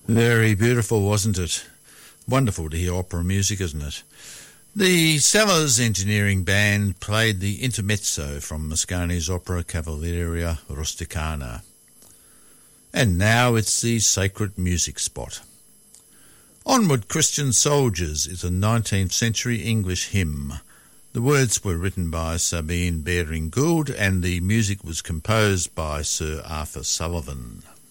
Very beautiful, wasn't it? Wonderful to hear opera music, isn't it? The Sellers Engineering Band played the intermezzo from Mascagni's opera Cavalleria Rusticana. And now it's the sacred music spot. Onward Christian Soldiers is a 19th century English hymn. The words were written by Sabine Baring Gould and the music was composed by Sir Arthur Sullivan.